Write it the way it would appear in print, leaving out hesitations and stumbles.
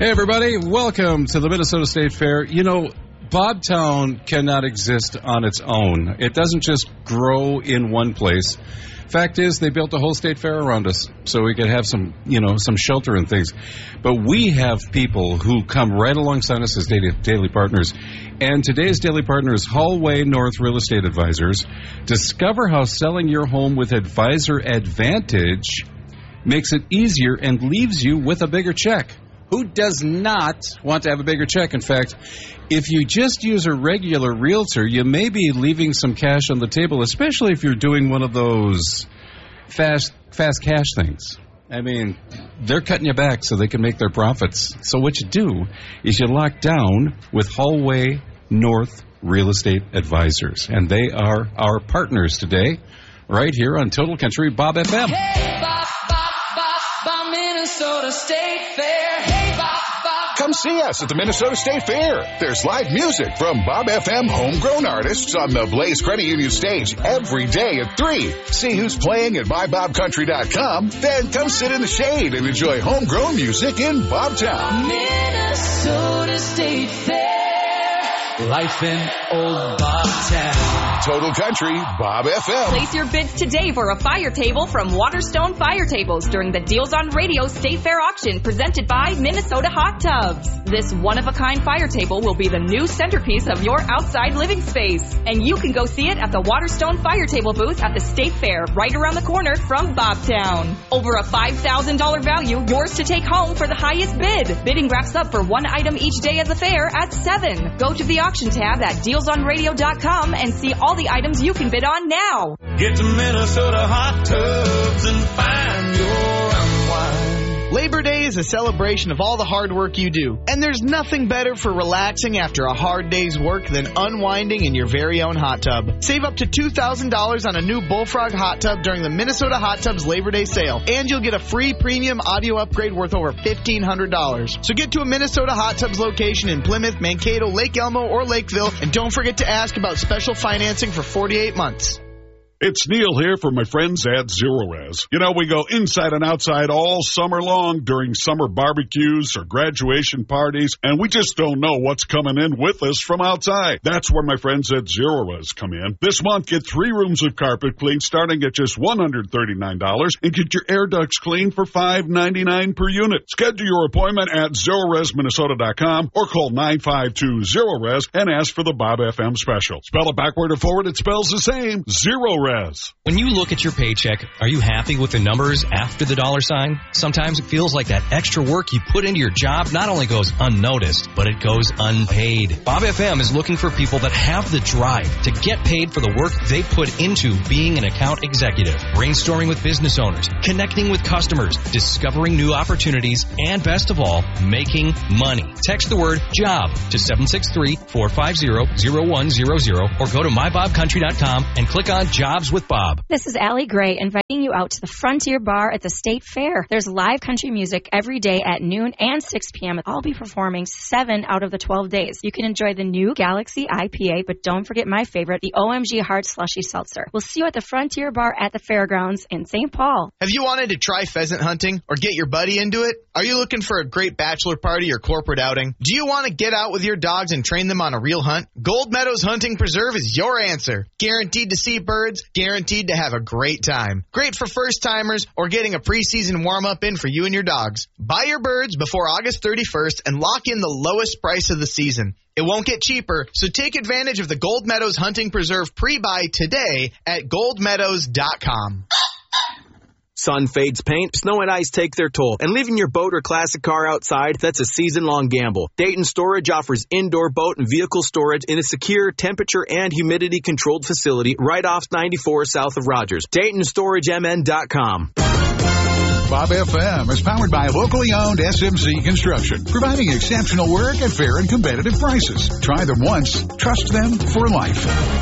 Hey, everybody. Welcome to the Minnesota State Fair. You know, Bobtown cannot exist on its own. It doesn't just grow in one place. Fact is, they built a whole state fair around us so we could have some shelter and things. But we have people who come right alongside us as daily partners. And today's daily partner is Hallway North Real Estate Advisors. Discover how selling your home with Advisor Advantage makes it easier and leaves you with a bigger check. Who does not want to have a bigger check? In fact, if you just use a regular realtor, you may be leaving some cash on the table, especially if you're doing one of those fast cash things. I mean, they're cutting you back so they can make their profits. So what you do is you lock down with Hallway North Real Estate Advisors. And they are our partners today, right here on Total Country Bob FM. Hey, Bob, Minnesota State Fair. Hey, Bob. Come see us at the Minnesota State Fair. There's live music from Bob FM homegrown artists on the Blaze Credit Union stage every day at 3. See who's playing at mybobcountry.com. Then come sit in the shade and enjoy homegrown music in Bobtown. Minnesota State Fair. Life in old Bobtown. Total Country Bob FM. Place your bids today for a fire table from Waterstone Fire Tables during the Deals on Radio State Fair auction presented by Minnesota Hot Tubs. This one-of-a-kind fire table will be the new centerpiece of your outside living space. And you can go see it at the Waterstone Fire Table booth at the State Fair right around the corner from Bobtown. Over a $5,000 value, yours to take home for the highest bid. Bidding wraps up for one item each day of the fair at 7. Go to the auction tab at dealsonradio.com and see all the items you can bid on now. Get to Minnesota Hot Tubs and find your unwind. Labor Day is a celebration of all the hard work you do. And there's nothing better for relaxing after a hard day's work than unwinding in your very own hot tub. Save up to $2,000 on a new Bullfrog hot tub during the Minnesota Hot Tubs Labor Day sale. And you'll get a free premium audio upgrade worth over $1,500. So get to a Minnesota Hot Tubs location in Plymouth, Mankato, Lake Elmo, or Lakeville. And don't forget to ask about special financing for 48 months. It's Neil here for my friends at Zerorez. You know, we go inside and outside all summer long during summer barbecues or graduation parties, and we just don't know what's coming in with us from outside. That's where my friends at Zerorez come in. This month, get 3 rooms of carpet cleaned starting at just $139 and get your air ducts cleaned for $5.99 per unit. Schedule your appointment at ZerorezMinnesota.com or call 952-ZEROREZ and ask for the Bob FM special. Spell it backward or forward, it spells the same. Zerorez. When you look at your paycheck, are you happy with the numbers after the dollar sign? Sometimes it feels like that extra work you put into your job not only goes unnoticed, but it goes unpaid. Bob FM is looking for people that have the drive to get paid for the work they put into being an account executive, brainstorming with business owners, connecting with customers, discovering new opportunities, and best of all, making money. Text the word JOB to 763-450-0100 or go to mybobcountry.com and click on Jobs with Bob. This is Allie Gray inviting you out to the Frontier Bar at the State Fair. There's live country music every day at noon and 6 p.m. I'll be performing 7 out of the 12 days. You can enjoy the new Galaxy IPA, but don't forget my favorite, the OMG Hard Slushy Seltzer. We'll see you at the Frontier Bar at the Fairgrounds in St. Paul. Have you wanted to try pheasant hunting or get your buddy into it? Are you looking for a great bachelor party or corporate outing? Do you want to get out with your dogs and train them on a real hunt? Gold Meadows Hunting Preserve is your answer. Guaranteed to see birds, guaranteed to have a great time. Great for first-timers or getting a preseason warm-up in for you and your dogs. Buy your birds before August 31st and lock in the lowest price of the season. It won't get cheaper, so take advantage of the Gold Meadows Hunting Preserve pre-buy today at goldmeadows.com. Sun fades paint, snow and ice take their toll, and leaving your boat or classic car outside, that's a season-long gamble. Dayton Storage offers indoor boat and vehicle storage in a secure, temperature and humidity-controlled facility right off 94 south of Rogers. DaytonStorageMN.com. Bob FM is powered by locally owned SMC Construction, providing exceptional work at fair and competitive prices. Try them once, trust them for life.